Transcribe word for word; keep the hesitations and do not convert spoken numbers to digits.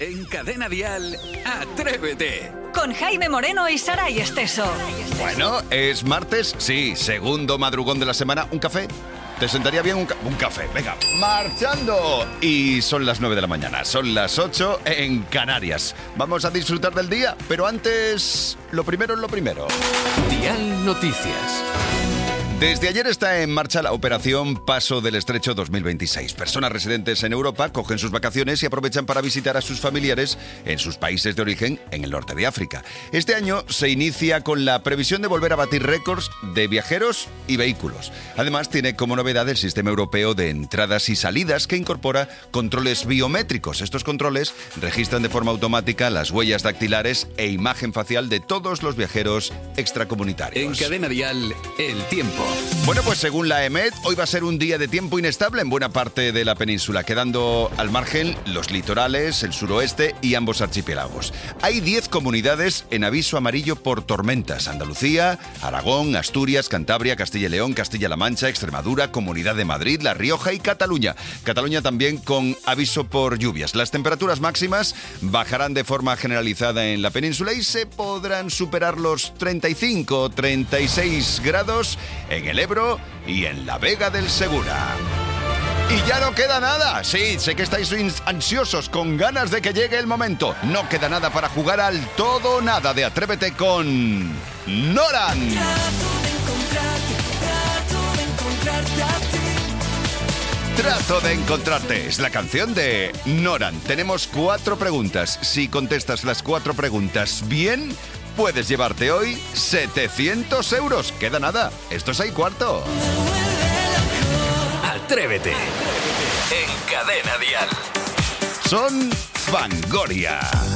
En Cadena Dial, Atrévete. Con Jaime Moreno y Saray Esteso. Bueno, es martes, sí, segundo madrugón de la semana. ¿Un café? ¿Te sentaría bien un, ca- un café? Venga, marchando. Y son las nueve de la mañana, son las ocho en Canarias. Vamos a disfrutar del día, pero antes, lo primero es lo primero. Dial Noticias. Desde ayer está en marcha la operación Paso del Estrecho dos mil veintiséis. Personas residentes en Europa cogen sus vacaciones y aprovechan para visitar a sus familiares en sus países de origen en el norte de África. Este año se inicia con la previsión de volver a batir récords de viajeros y vehículos. Además, tiene como novedad el sistema europeo de entradas y salidas que incorpora controles biométricos. Estos controles registran de forma automática las huellas dactilares e imagen facial de todos los viajeros extracomunitarios. En Cadena Dial, el tiempo. Bueno, pues según la EMET, hoy va a ser un día de tiempo inestable en buena parte de la península, quedando al margen los litorales, el suroeste y ambos archipiélagos. Hay diez comunidades en aviso amarillo por tormentas: Andalucía, Aragón, Asturias, Cantabria, Castilla y León, Castilla-La Mancha, Extremadura, Comunidad de Madrid, La Rioja y Cataluña. Cataluña también con aviso por lluvias. Las temperaturas máximas bajarán de forma generalizada en la península y se podrán superar los treinta y cinco, treinta y seis grados en el Ebro y en la Vega del Segura. Y ya no queda nada. Sí, sé que estáis ansiosos, con ganas de que llegue el momento. No queda nada para jugar al todo o nada de Atrévete con Noran. Trato de encontrarte. Es la canción de Noran. Tenemos cuatro preguntas. Si contestas las cuatro preguntas bien, puedes llevarte hoy setecientos euros. Queda nada. Esto es ahí cuarto. Atrévete. En Cadena Dial. Son Fangoria.